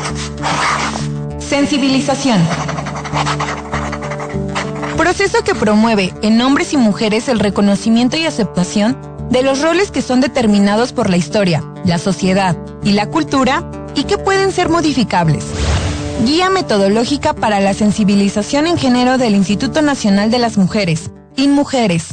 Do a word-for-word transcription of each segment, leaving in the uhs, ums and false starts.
Sensibilización. Proceso que promueve en hombres y mujeres el reconocimiento y aceptación de los roles que son determinados por la historia, la sociedad y la cultura y que pueden ser modificables. Guía metodológica para la sensibilización en género del Instituto Nacional de las Mujeres, INMujeres.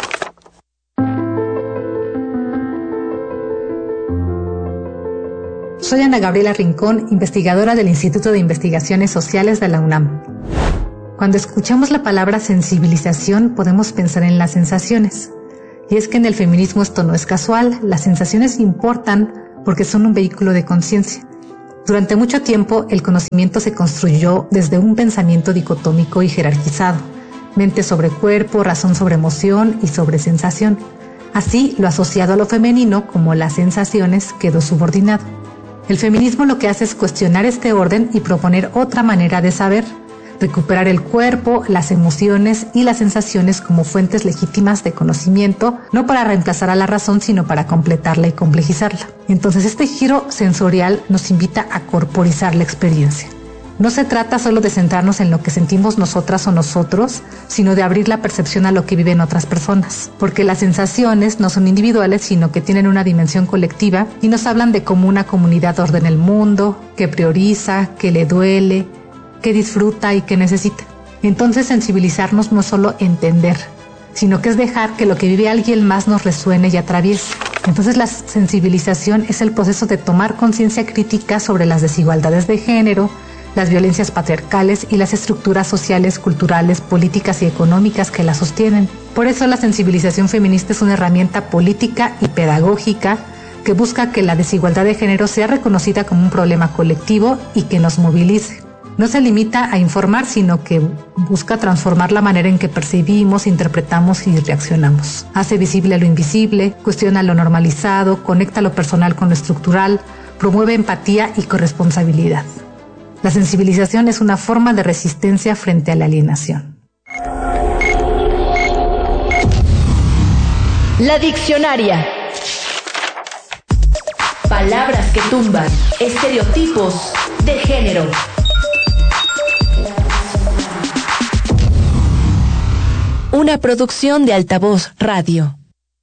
Soy Ana Gabriela Rincón, investigadora del Instituto de Investigaciones Sociales de la UNAM. Cuando escuchamos la palabra sensibilización, podemos pensar en las sensaciones. Y es que en el feminismo esto no es casual, las sensaciones importan porque son un vehículo de conciencia. Durante mucho tiempo, el conocimiento se construyó desde un pensamiento dicotómico y jerarquizado, mente sobre cuerpo, razón sobre emoción y sobre sensación. Así, lo asociado a lo femenino, como las sensaciones, quedó subordinado. El feminismo lo que hace es cuestionar este orden y proponer otra manera de saber, recuperar el cuerpo, las emociones y las sensaciones como fuentes legítimas de conocimiento, no para reemplazar a la razón, sino para completarla y complejizarla. Entonces, este giro sensorial nos invita a corporizar la experiencia. No se trata solo de centrarnos en lo que sentimos nosotras o nosotros, sino de abrir la percepción a lo que viven otras personas, porque las sensaciones no son individuales, sino que tienen una dimensión colectiva y nos hablan de cómo una comunidad ordena el mundo, que prioriza, que le duele, que disfruta y que necesita. Entonces, sensibilizarnos no es solo entender, sino que es dejar que lo que vive alguien más nos resuene y atraviese. Entonces, la sensibilización es el proceso de tomar conciencia crítica sobre las desigualdades de género, las violencias patriarcales y las estructuras sociales, culturales, políticas y económicas que las sostienen. Por eso la sensibilización feminista es una herramienta política y pedagógica que busca que la desigualdad de género sea reconocida como un problema colectivo y que nos movilice. No se limita a informar, sino que busca transformar la manera en que percibimos, interpretamos y reaccionamos. Hace visible lo invisible, cuestiona lo normalizado, conecta lo personal con lo estructural, promueve empatía y corresponsabilidad. La sensibilización es una forma de resistencia frente a la alienación. La diccionaria. Palabras que tumban estereotipos de género. Una producción de Altavoz Radio.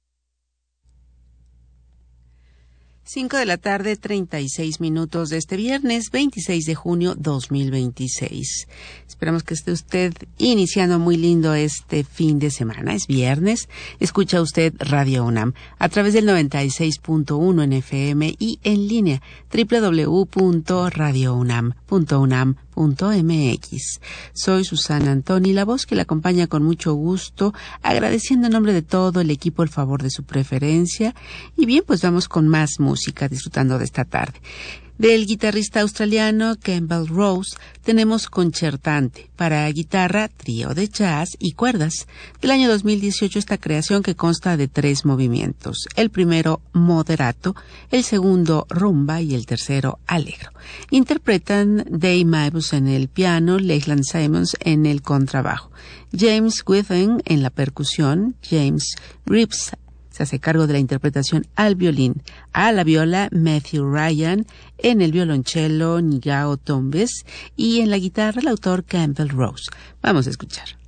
Cinco de la tarde, treinta y seis minutos de este viernes, veintiséis de junio dos mil veintiséis. Esperamos que esté usted iniciando muy lindo este fin de semana. Es viernes. Escucha usted Radio UNAM a través del noventa y seis punto uno en F M y en línea doble u doble u doble u punto radio unam punto unam punto m x. Soy Susana Antoni, la voz que la acompaña con mucho gusto, agradeciendo en nombre de todo el equipo el favor de su preferencia. Y bien, pues vamos con más música, disfrutando de esta tarde. Del guitarrista australiano Campbell Rose tenemos Concertante para guitarra, trío de jazz y cuerdas. Del año dos mil dieciocho esta creación que consta de tres movimientos. El primero moderato, el segundo rumba y el tercero alegro. Interpretan Dave Maibus en el piano, Leyland Simmons en el contrabajo, James Whitten en la percusión, James Reeves se hace cargo de la interpretación al violín, a la viola Matthew Ryan, en el violonchelo Nigao Tombes y en la guitarra el autor Campbell Rose. Vamos a escuchar.